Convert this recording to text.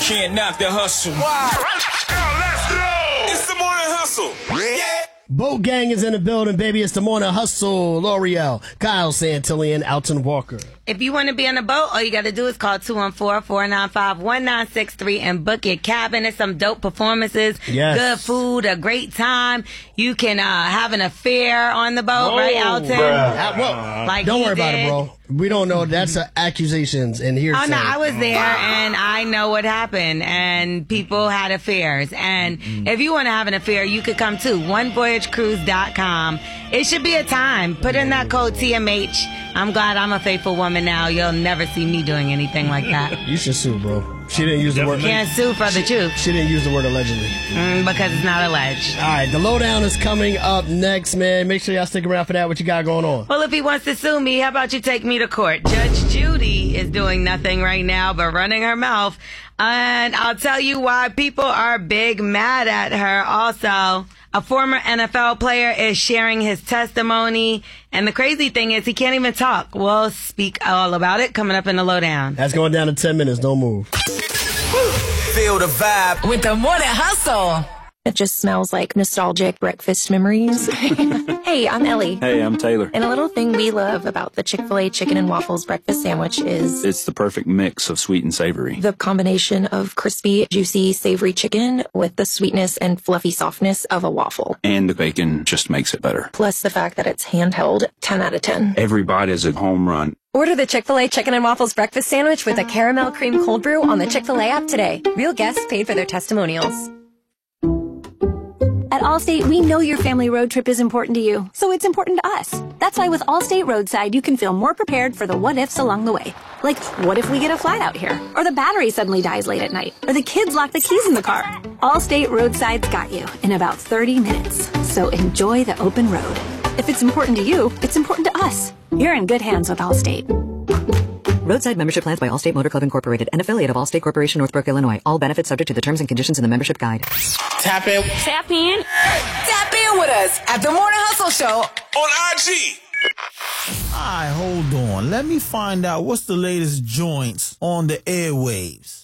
can't knock the hustle. Wow. Let's go. It's the morning hustle. Yeah. Boat Gang is in the building, baby. It's the morning hustle. L'Oreal, Kyle Santillan, Alton Walker. If you want to be on the boat, all you got to do is call 214-495-1963 and book your cabin. There's some dope performances, good food, a great time. You can have an affair on the boat, right, Alton? Don't worry about it, bro. We don't know. That's accusations and hearsay. Oh, no, I was there, and I know what happened, and people had affairs. And if you want to have an affair, you could come too. OneVoyageCruise.com. It should be a time. Put in that code TMH. I'm glad I'm a faithful woman now. You'll never see me doing anything like that. You should sue, bro. She didn't use the word. Can't sue for the truth. She didn't use the word allegedly. Because it's not alleged. All right, the lowdown is coming up next, man. Make sure y'all stick around for that. What you got going on? Well, if he wants to sue me, how about you take me to court? Judge Judy is doing nothing right now but running her mouth. And I'll tell you why people are big mad at her also. A former NFL player is sharing his testimony. And the crazy thing is he can't even talk. We'll speak all about it coming up in the lowdown. That's going down in 10 minutes. Don't move. Feel the vibe with the morning hustle. It just smells like nostalgic breakfast memories. Hey, I'm Ellie. Hey, I'm Taylor. And a little thing we love about the Chick-fil-A chicken and waffles breakfast sandwich is... it's the perfect mix of sweet and savory. The combination of crispy, juicy, savory chicken with the sweetness and fluffy softness of a waffle. And the bacon just makes it better. Plus the fact that it's handheld, 10 out of 10. Every bite is a home run. Order the Chick-fil-A Chicken and Waffles Breakfast Sandwich with a caramel cream cold brew on the Chick-fil-A app today. Real guests paid for their testimonials. At Allstate, we know your family road trip is important to you, so it's important to us. That's why with Allstate Roadside, you can feel more prepared for the what-ifs along the way. Like, what if we get a flat out here? Or the battery suddenly dies late at night? Or the kids lock the keys in the car? Allstate Roadside's got you in about 30 minutes. So enjoy the open road. If it's important to you, it's important to us. You're in good hands with Allstate. Roadside membership plans by Allstate Motor Club Incorporated, an affiliate of Allstate Corporation, Northbrook, Illinois. All benefits subject to the terms and conditions in the membership guide. Tap in. Tap in. Tap in with us at the Morning Hustle Show on IG. All right, hold on. Let me find out what's the latest joints on the airwaves.